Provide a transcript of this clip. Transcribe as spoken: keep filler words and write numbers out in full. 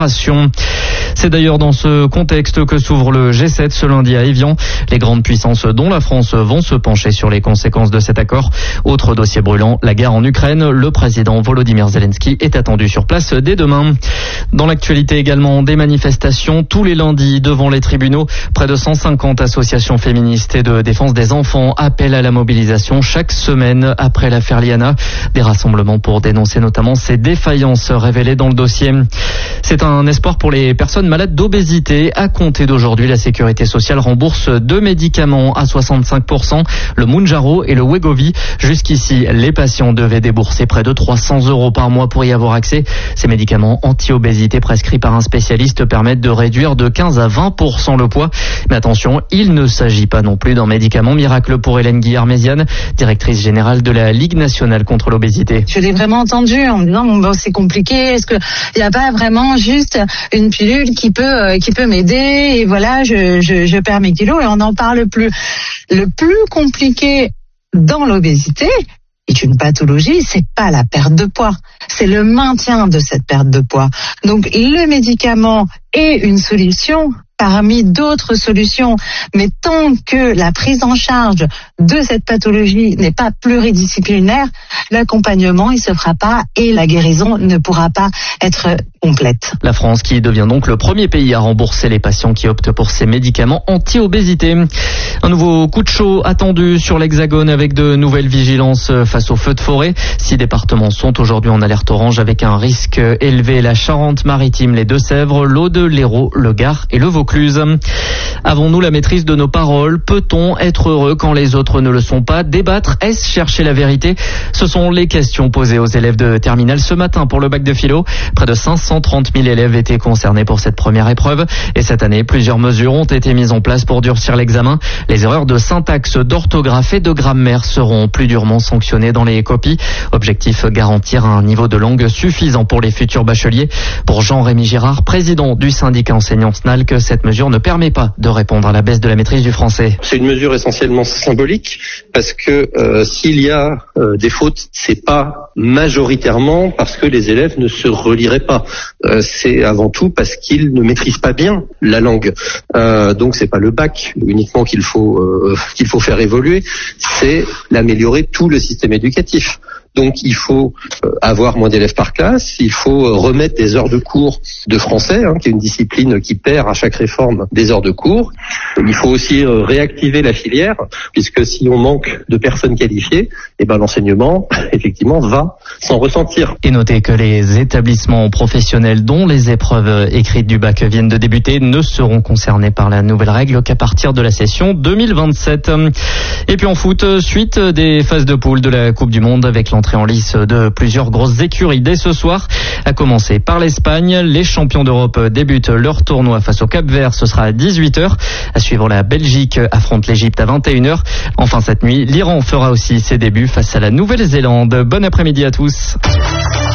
C'est d'ailleurs dans ce contexte que s'ouvre le G sept ce lundi à Évian. Les grandes puissances dont la France vont se pencher sur les conséquences de cet accord. Autre dossier brûlant, la guerre en Ukraine. Le président Volodymyr Zelensky est attendu sur place dès demain. Dans l'actualité également, des manifestations tous les lundis devant les tribunaux. Près de cent cinquante associations féministes et de défense des enfants appellent à la mobilisation chaque semaine après l'affaire Liana. Des rassemblements pour dénoncer notamment ces défaillances révélées dans le dossier. C'est un espoir pour les personnes malades d'obésité. À compter d'aujourd'hui, la sécurité sociale rembourse deux médicaments à soixante-cinq pour cent, le Mounjaro et le Wegovy. Jusqu'ici, les patients devaient débourser près de trois cents euros par mois pour y avoir accès. Ces médicaments anti-obésité prescrits par un spécialiste permettent de réduire de quinze à vingt pour cent le poids. Mais attention, il ne s'agit pas non plus d'un médicament miracle pour Hélène Guillarméziane, directrice générale de la Ligue nationale contre l'obésité. Je l'ai vraiment entendu en me disant bon, bon, c'est compliqué, est-ce qu'il n'y a pas vraiment juste une pilule qui peut euh, qui peut m'aider et voilà je, je je perds mes kilos et on n'en parle plus. Le plus compliqué dans l'obésité est une pathologie, c'est pas la perte de poids, c'est le maintien de cette perte de poids. Donc le médicament est une solution parmi d'autres solutions, mais tant que la prise en charge de cette pathologie n'est pas pluridisciplinaire, l'accompagnement il se fera pas et la guérison ne pourra pas être complète. La France qui devient donc le premier pays à rembourser les patients qui optent pour ces médicaments anti-obésité. Un nouveau coup de chaud attendu sur l'Hexagone avec de nouvelles vigilances face aux feux de forêt. Six départements sont aujourd'hui en alerte orange avec un risque élevé. La Charente-Maritime, les Deux-Sèvres, l'Aude, l'Hérault, le Gard et le Vaucluse. Avons-nous la maîtrise de nos paroles? Peut-on être heureux quand les autres ne le sont pas? Débattre, est-ce chercher la vérité? Ce sont les questions posées aux élèves de terminale ce matin pour le bac de philo. Près de cinq cent trente mille élèves étaient concernés pour cette première épreuve. Et cette année, plusieurs mesures ont été mises en place pour durcir l'examen. Les erreurs de syntaxe, d'orthographe et de grammaire seront plus durement sanctionnées dans les copies. Objectif, garantir un niveau de langue suffisant pour les futurs bacheliers. Pour Jean-Rémy Girard, président du syndicat enseignant S N A L, que cette mesure ne permet pas de répondre à la baisse de la maîtrise du français. C'est une mesure essentiellement symbolique parce que euh, s'il y a euh, des fautes, c'est pas majoritairement parce que les élèves ne se reliraient pas. Euh, c'est avant tout parce qu'ils ne maîtrisent pas bien la langue. Euh, donc c'est pas le bac uniquement qu'il faut euh, qu'il faut faire évoluer, c'est l'améliorer tout le système éducatif. Donc il faut euh, avoir moins d'élèves par classe, il faut euh, remettre des heures de cours de français, hein, qui est une discipline qui perd à chaque réforme des heures de cours. Il faut aussi euh, réactiver la filière, puisque si on manque de personnes qualifiées, eh ben l'enseignement, effectivement, va s'en ressentir. Et notez que les établissements professionnels dont les épreuves écrites du bac viennent de débuter ne seront concernés par la nouvelle règle qu'à partir de la session deux mille vingt-sept. Et puis en foot, suite des phases de poule de la Coupe du Monde avec l'entrée en lice de plusieurs grosses écuries dès ce soir. À commencer par l'Espagne, les champions d'Europe débutent leur tournoi face au Cap-Vert, ce sera à dix-huit heures. À suivre, la Belgique affronte l'Égypte à vingt et une heures. Enfin cette nuit, l'Iran fera aussi ses débuts face à la Nouvelle-Zélande. Bon après-midi à tous.